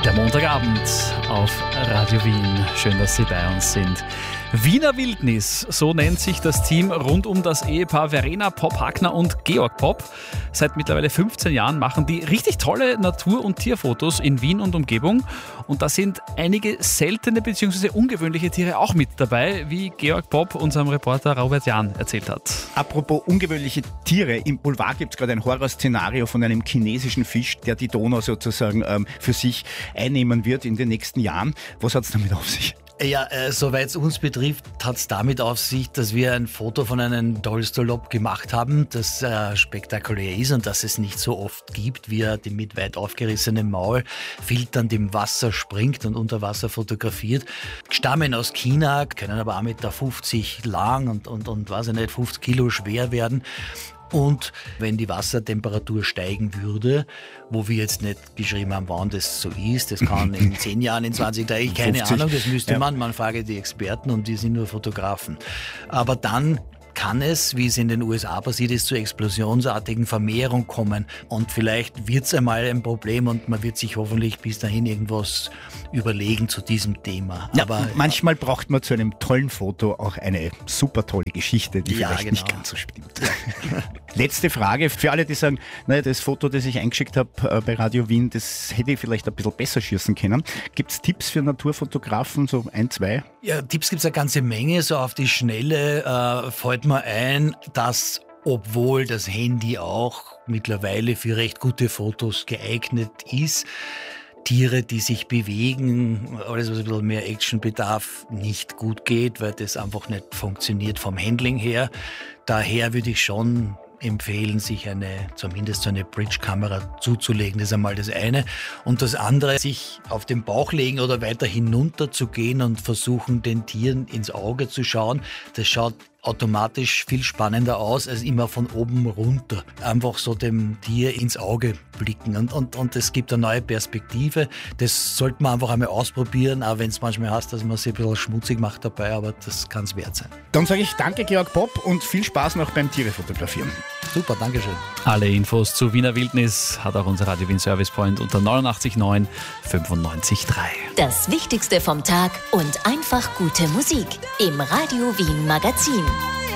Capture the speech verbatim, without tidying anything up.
Der Montagabend auf Radio Wien. Schön, dass Sie bei uns sind. Wiener Wildnis, so nennt sich das Team rund um das Ehepaar Verena Popp-Hackner und Georg Popp. Seit mittlerweile fünfzehn Jahren machen die richtig tolle Natur- und Tierfotos in Wien und Umgebung. Und da sind einige seltene bzw. ungewöhnliche Tiere auch mit dabei, wie Georg Popp unserem Reporter Robert Jahn erzählt hat. Apropos ungewöhnliche Tiere, im Boulevard gibt es gerade ein Horrorszenario von einem chinesischen Fisch, der die Donau sozusagen ähm, für sich einnehmen wird in den nächsten Jahren. Was hat es damit auf sich? Ja, äh, soweit es uns betrifft, hat es damit auf sich, dass wir ein Foto von einem Dolstolop gemacht haben, das äh, spektakulär ist und das es nicht so oft gibt, wie er mit weit aufgerissenem Maul filternd im Wasser springt und unter Wasser fotografiert. Stammen aus China, können aber auch eins Komma fünfzig Meter lang und, und, und weiß ich nicht, fünfzig Kilo schwer werden. Und wenn die Wassertemperatur steigen würde, wo wir jetzt nicht geschrieben haben, wann das so ist, das kann in zehn Jahren, in zwanzig Jahren, keine fünfzig. Ahnung, das müsste Ja. man, man frage die Experten und die sind nur Fotografen. Aber dann kann es, wie es in den U S A passiert ist, zu explosionsartigen Vermehrung kommen. Und vielleicht wird es einmal ein Problem und man wird sich hoffentlich bis dahin irgendwas überlegen zu diesem Thema. Ja, Aber manchmal braucht man zu einem tollen Foto auch eine super tolle Geschichte, die Ja, vielleicht genau. nicht ganz so stimmt. Letzte Frage für alle, die sagen, naja, das Foto, das ich eingeschickt habe äh, bei Radio Wien, das hätte ich vielleicht ein bisschen besser schießen können. Gibt es Tipps für Naturfotografen, so ein, zwei? Ja, Tipps gibt es eine ganze Menge. So auf die Schnelle äh, fällt mir ein, dass obwohl das Handy auch mittlerweile für recht gute Fotos geeignet ist, Tiere, die sich bewegen, alles was ein bisschen mehr Action bedarf, nicht gut geht, weil das einfach nicht funktioniert vom Handling her. Daher würde ich schon empfehlen, sich eine, zumindest so eine Bridge-Kamera zuzulegen. Das ist einmal das eine. Und das andere, sich auf den Bauch legen oder weiter hinunter zu gehen und versuchen, den Tieren ins Auge zu schauen. Das schaut automatisch viel spannender aus, als immer von oben runter. Einfach so dem Tier ins Auge blicken. Und, und, und es gibt eine neue Perspektive. Das sollte man einfach einmal ausprobieren, auch wenn es manchmal heißt, dass man sich ein bisschen schmutzig macht dabei, aber das kann es wert sein. Dann sage ich danke, Georg Popp, und viel Spaß noch beim Tierefotografieren. Super, Dankeschön. Alle Infos zu Wiener Wildnis hat auch unser Radio Wien Service Point unter neunundachtzig neun fünfundneunzig drei. Das Wichtigste vom Tag und einfach gute Musik im Radio Wien Magazin.